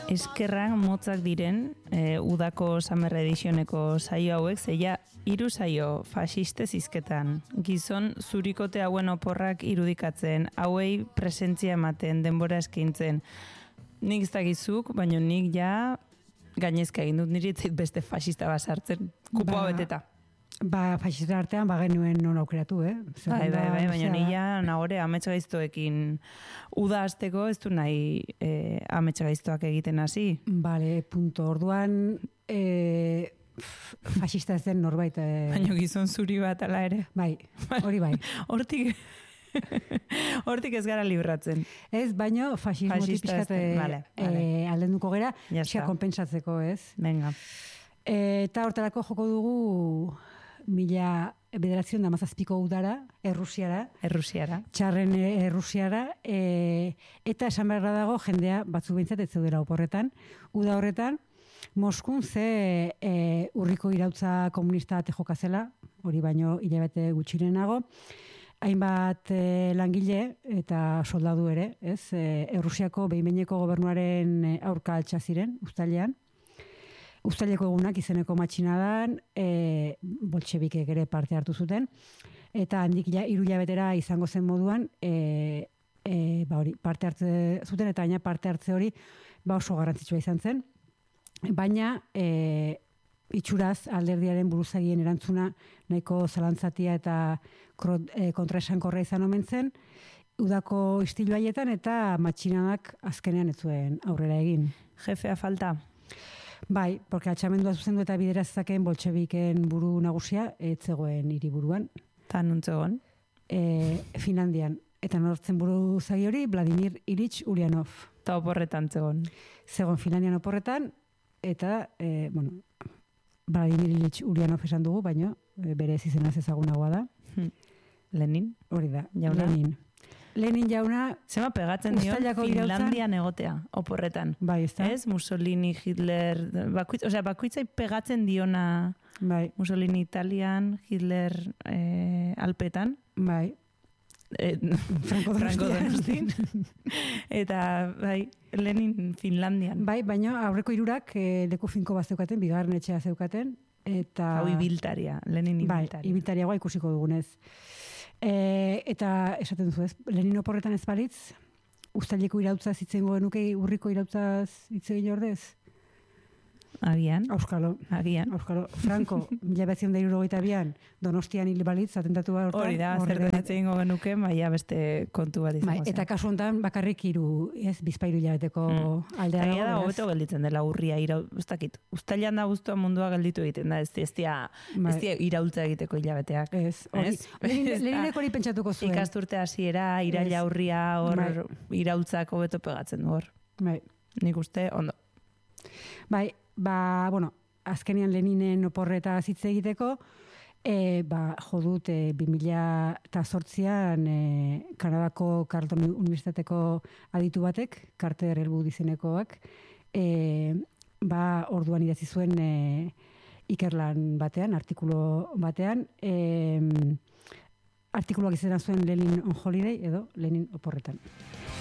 eskerrak motzak diren udako Summer Editioneko saio hauek, zeia 3 saio faxiste zizketan. Gizon zurikote hauen oporrak irudikatzen, hauei presentzia ematen, denbora eskintzen. Nik ez dakizuk, baina nik ja gainezka egin dut niri etzait beste faxista basartzen, kupoa beteta. Faxista artean, genuen non aukeratu, Bai, baina nila nagore amets gaiztoekin uda azteko ez du nahi amets gaiztoak egiten hasi. Bale, punto. Orduan, faxista ez den norbait. Baina gizon zuri bat ala ere. Bai, hori bai. Hortik ez gara libratzen. Ez, baina faxismotik pixkat aldenduko gera, xa konpensatzeko, ez? Venga. Eta hortarako joko dugu 1917 udara, Errusiara. Txarren Errusiara. Eta esan beharra dago, jendea batzu behintzat ez zeudela oporretan. Uda horretan, Moskun ze urriko irautza komunista jokazela, hori baino hilabete gutxirenago, hainbat langile eta soldadu ere, ez? Errusiako behin-behineko gobernuaren aurka altxa ziren, uztailean. Uztaileko egunak izeneko matxinadan, boltxebikek ere parte hartu zuten, eta handik 3 hilabetera izango zen moduan, parte hartze zuten, eta baina parte hartze hori oso garrantzitsua izan zen. Baina, itxuraz alderdiaren buruzagien erantzuna nahiko zalantzatia eta kontraesankorra izan omen zen, udako istilu haietan eta matxinadak azkenean ez zuen aurrera egin. Jefea falta? Bai, porque atxamendua zuzendu eta biderazakeen boltxebiken buru nagusia etzegoen hiriburuan. Ta nuntzegoen? Finlandian. Eta nortzen buru zagi hori, Vladimir Ilich Ulyanov. Eta oporretan zegoen? Zegoen Finlandian oporretan, eta, Vladimir Ilich Ulyanov esan dugu, baina bere ez izenaz ezagunagoa da. Lenin? Hori da, jauna. Lenin jauna... Zema pegatzen dion Finlandian egotea, oporretan. Bai, ez da. Ez, Mussolini, Hitler... Bakoitzai pegatzen diona Mussolini Italian, Hitler Alpetan. Bai. Franco Donostin. Eta, bai, Lenin Finlandian. Bai, baina aurreko 3 leku finko bat zeukaten, bigarren etxea zeukaten. Hau ibiltaria, Lenin ibiltaria. Bai, ibiltariagoa ikusiko dugunez. Eta esaten duzu ez, Lenin oporretan ez balitz, uztaileko irautza zitzen genuke urriko irautza zitzen ordez? Agian. Auskalo. Franco, 1962an, Donostian hil balitz, atentatu bat hortan. Hori da, zerdenatzen genuke, baina beste kontu bat izango zen. Eta kasu honetan bakarrik 2 hilabeteko aldea dago. Egia da, hobeto gelditzen dela urria, ez dakit. Uztailan da guztua mundua gelditu egiten da, ez dia iraultza egiteko hilabeteak. Ez, Leninek hori pentsatuko zuen. Ikasturte hasiera, iraila urria, hor iraultzak hobeto pegatzen du hor. Nik uste, ondo. Bai, azkenian Leninen oporreta zitze egiteko, jo dut 2008an Kanadako Carleton Universitateko aditu batek, Carter Elwood izenekoak, orduan idatzi zuen ikerlan batean, artikulu batean, artikuluak izena zuen Lenin on Holiday edo Lenin oporretan.